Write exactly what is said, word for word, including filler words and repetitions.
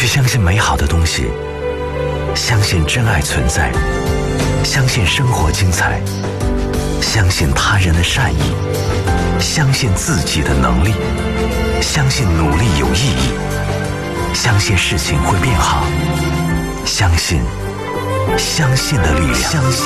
去相信美好的东西，相信真爱存在，相信生活精彩，相信他人的善意，相信自己的能力，相信努力有意义，相信事情会变好，相信相信的力量。相信